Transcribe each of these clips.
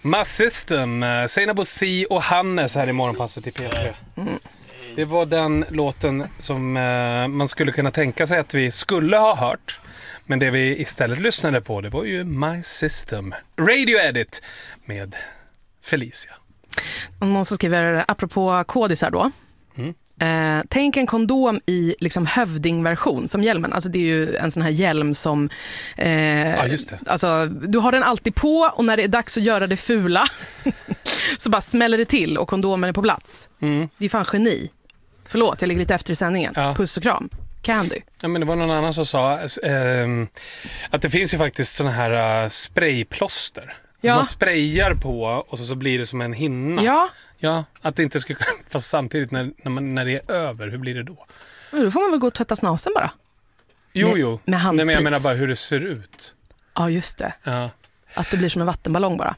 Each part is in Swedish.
My System, Seinabo C och Hannes här i morgonpasset i P3. Det var den låten som man skulle kunna tänka sig att vi skulle ha hört. Men det vi istället lyssnade på, det var ju My System. Radio Edit med Felicia. Någon som skriver, apropå kodisar då. Tänk en kondom i liksom hövdingversion som hjälmen. Alltså det är ju en sån här hjälm som just det. Alltså, du har den alltid på och när det är dags att göra det fula så bara smäller det till och kondomen är på plats. Det är fan geni. Förlåt, jag ligger lite efter i sändningen. Puss och kram. Candy. Ja, men det var någon annan som sa att det finns ju faktiskt såna här sprayplåster. Ja. Man sprayar på och så blir det som en hinna. Ja. Ja, att det inte ska... Fast samtidigt när det är över, hur blir det då? Då får man väl gå och tvätta snasen bara. Jo. Med handsprit. Nej, men jag menar bara hur det ser ut. Ja, just det. Ja. Att det blir som en vattenballong bara.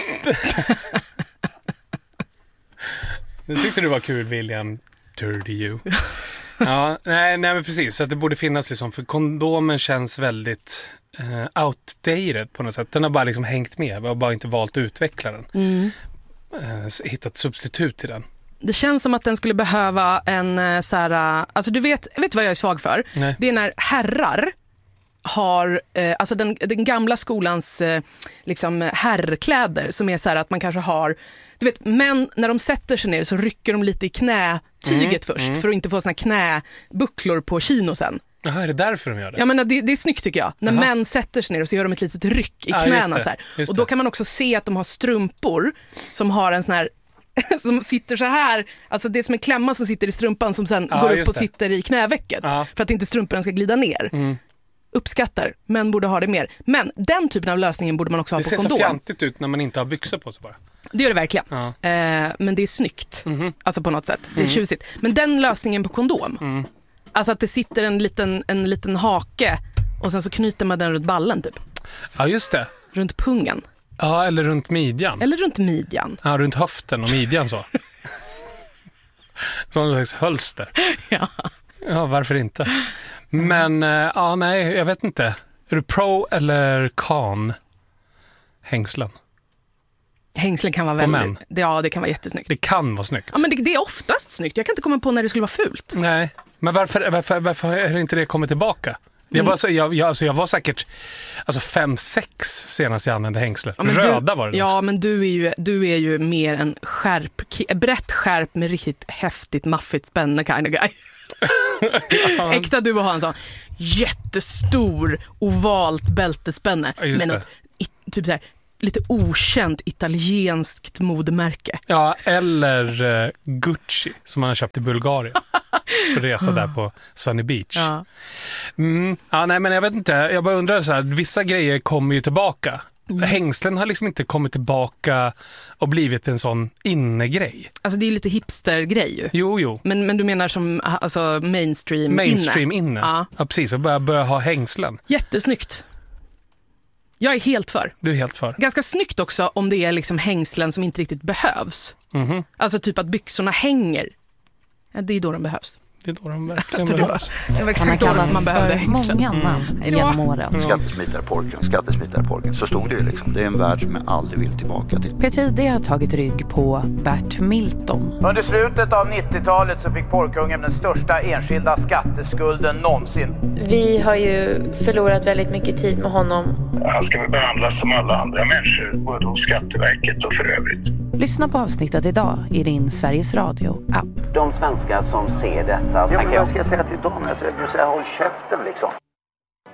Det tyckte du var kul, William. Dirty you. Ja, nej men precis. Så att det borde finnas liksom, för kondomen känns väldigt outdated på något sätt. Den har bara liksom hängt med. Vi har bara inte valt att utveckla den. Hittat substitut till den. Det känns som att den skulle behöva en så här, alltså du vet vad jag är svag för? Nej. Det är när herrar har alltså den gamla skolans liksom herrkläder som är så här att man kanske har, du vet, men när de sätter sig ner så rycker de lite i knätyget först för att inte få såna knäbucklor på kinosen. Jaha, är det därför de gör det? Ja, men det är snyggt tycker jag. När män sätter sig ner och så gör de ett litet ryck i knäna så här. Och då kan man också se att de har strumpor som har en sån här som sitter så här, alltså det är som en klämma som sitter i strumpan som sen går upp och sitter i knävecket för att inte strumporna ska glida ner. Uppskattar, men borde ha det mer. Men den typen av lösningen borde man också ha på kondom. Det ser så fjantigt ut när man inte har byxor på sig bara. Det gör det verkligen. Men det är snyggt. Alltså på något sätt. Det är tjusigt. Men den lösningen på kondom. Alltså att det sitter en liten hake och sen så knyter man den runt ballen typ. Ja, just det. Runt pungen. Ja, eller runt midjan. Eller runt midjan. Ja, runt höften och midjan så. Som en slags hölster. Ja, varför inte? Men, nej, jag vet inte. Är du pro eller con hängslen? Hängslen kan vara väldigt... Ja, det kan vara jättesnyggt. Det kan vara snyggt. Ja, men det är oftast snyggt. Jag kan inte komma på när det skulle vara fult. Nej, men varför är inte det kommit tillbaka? Jag var säkert 5-6 senast jag använde hängslen. Ja, röda var det. Ja, men du är ju mer en brett skärp med riktigt häftigt, maffigt spänne kind of guy. Äkta du har en sån jättestor ovalt bältespänne med något typ så här lite okänt italienskt modemärke. Ja, eller Gucci som man har köpt i Bulgarien för resa där på Sunny Beach. Nej, men jag vet inte. Jag bara undrar så här, vissa grejer kommer ju tillbaka. Hängslen har liksom inte kommit tillbaka och blivit en sån innegrej. Alltså det är lite hipstergrej ju. Jo. Men du menar som alltså mainstream inne. Ja, precis. Och börja ha hängslen. Jättesnyggt. Jag är helt för. Du är helt för. Ganska snyggt också om det är liksom hängslen som inte riktigt behövs. Alltså typ att byxorna hänger. Ja, det är då de behövs. Det är då de verkligen behövs. Det var exakt då att man behövde hängslen. Många namn genom åren. Skattesmitarporken. Så stod det ju liksom. Det är en värld som jag aldrig vill tillbaka till. P10 har tagit rygg på Bert Milton. Under slutet av 90-talet så fick porkungen den största enskilda skatteskulden någonsin. Vi har ju förlorat väldigt mycket tid med honom. Han ska väl behandlas som alla andra människor, både hos Skatteverket och för övrigt. Lyssna på avsnittet idag i din Sveriges Radio-app. De svenskar som ser detta... Ja, men vad ska jag säga till dem? Du säger håll käften liksom.